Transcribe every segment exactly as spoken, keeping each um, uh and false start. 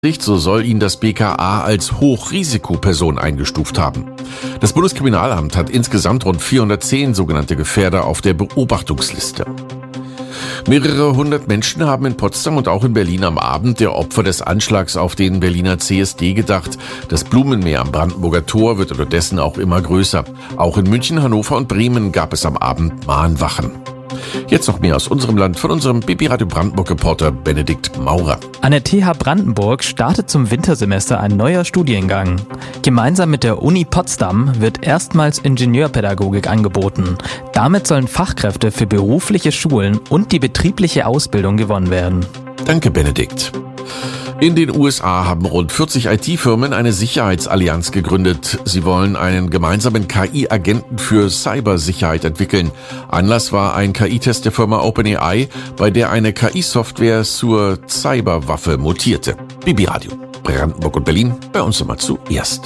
So soll ihn das B K A als Hochrisikoperson eingestuft haben. Das Bundeskriminalamt hat insgesamt rund vierhundertzehn sogenannte Gefährder auf der Beobachtungsliste. Mehrere hundert Menschen haben in Potsdam und auch in Berlin am Abend der Opfer des Anschlags auf den Berliner C S D gedacht. Das Blumenmeer am Brandenburger Tor wird unterdessen auch immer größer. Auch in München, Hannover und Bremen gab es am Abend Mahnwachen. Jetzt noch mehr aus unserem Land von unserem B B Radio Brandenburg-Reporter Benedikt Maurer. An der T H Brandenburg startet zum Wintersemester ein neuer Studiengang. Gemeinsam mit der Uni Potsdam wird erstmals Ingenieurpädagogik angeboten. Damit sollen Fachkräfte für berufliche Schulen und die betriebliche Ausbildung gewonnen werden. Danke, Benedikt. In den U S A haben rund vierzig I T-Firmen eine Sicherheitsallianz gegründet. Sie wollen einen gemeinsamen K I-Agenten für Cybersicherheit entwickeln. Anlass war ein K I-Test der Firma OpenAI, bei der eine K I-Software zur Cyberwaffe mutierte. B B Radio, Brandenburg und Berlin, bei uns immer zuerst.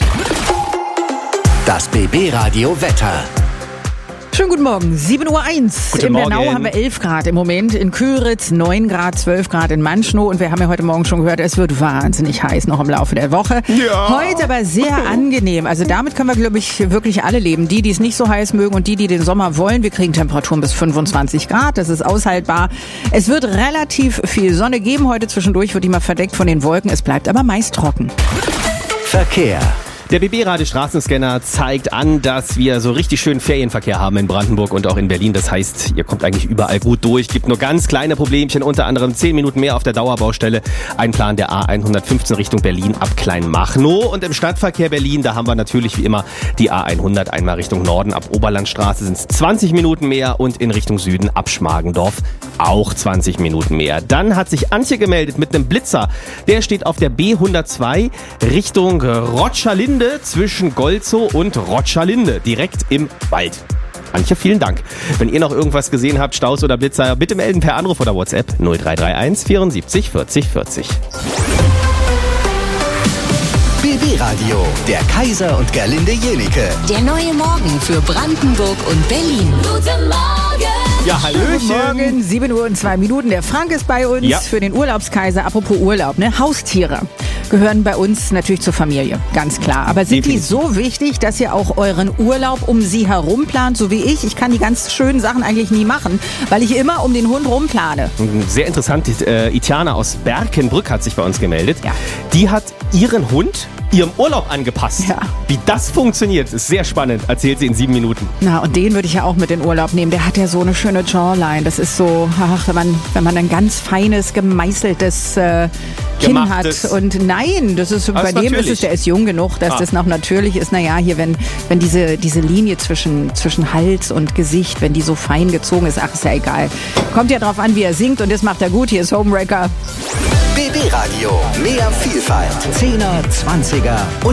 Das B B Radio Wetter. Schönen guten Morgen, sieben Uhr eins. Guten in Morgen. Bernau haben wir elf Grad im Moment, in Küritz neun Grad, zwölf Grad in Manschnow und wir haben ja heute Morgen schon gehört, es wird wahnsinnig heiß noch im Laufe der Woche. Ja. Heute aber sehr angenehm, also damit können wir, glaube ich, wirklich alle leben. Die, die es nicht so heiß mögen und die, die den Sommer wollen. Wir kriegen Temperaturen bis fünfundzwanzig Grad, das ist aushaltbar. Es wird relativ viel Sonne geben, heute zwischendurch wird die mal verdeckt von den Wolken, es bleibt aber meist trocken. Verkehr. Der B B-Radio Straßenscanner zeigt an, dass wir so richtig schön Ferienverkehr haben in Brandenburg und auch in Berlin. Das heißt, ihr kommt eigentlich überall gut durch. Gibt nur ganz kleine Problemchen, unter anderem zehn Minuten mehr auf der Dauerbaustelle. Ein Plan der A hundertfünfzehn Richtung Berlin ab Kleinmachnow. Und im Stadtverkehr Berlin, da haben wir natürlich wie immer die A hundert einmal Richtung Norden. Ab Oberlandstraße sind es zwanzig Minuten mehr und in Richtung Süden ab Schmargendorf auch zwanzig Minuten mehr. Dann hat sich Antje gemeldet mit einem Blitzer. Der steht auf der B hundertzwei Richtung Rotschalinde zwischen Golzow und Rotschalinde, direkt im Wald. Antje, vielen Dank. Wenn ihr noch irgendwas gesehen habt, Staus oder Blitzer, bitte melden per Anruf oder WhatsApp null drei drei eins vierundsiebzig vierzig vierzig. B B Radio, der Kaiser und Gerlinde Jenike. Der neue Morgen für Brandenburg und Berlin. Guten Morgen! Ja, hallöchen. Guten Morgen, sieben Uhr und zwei Minuten. Der Frank ist bei uns Ja. für den Urlaubskaiser. Apropos Urlaub, ne? Haustiere gehören bei uns natürlich zur Familie, ganz klar. Aber sind Definitiv. die so wichtig, dass ihr auch euren Urlaub um sie herum plant, so wie ich? Ich kann die ganz schönen Sachen eigentlich nie machen, weil ich immer um den Hund rumplane. Sehr interessant, die, äh, Itiana aus Berkenbrück hat sich bei uns gemeldet. Ja. Die hat ihren Hund ihrem Urlaub angepasst. Ja. Wie das funktioniert, ist sehr spannend, erzählt sie in sieben Minuten. Na, und den würde ich ja auch mit in Urlaub nehmen. Der hat ja so eine schöne Jawline. Das ist so, ach, wenn man, wenn man ein ganz feines, gemeißeltes äh, Kinn hat. Gemachtes. Und nein, das ist, Aber bei ist dem ist natürlich. es, der ist jung genug, dass Ah. das noch natürlich ist. Naja, hier, wenn, wenn diese, diese Linie zwischen, zwischen Hals und Gesicht, wenn die so fein gezogen ist, ach, ist ja egal. Kommt ja drauf an, wie er singt und das macht er gut. Hier ist Homewrecker. B B Radio, mehr Vielfalt. Zehner, Zwanziger und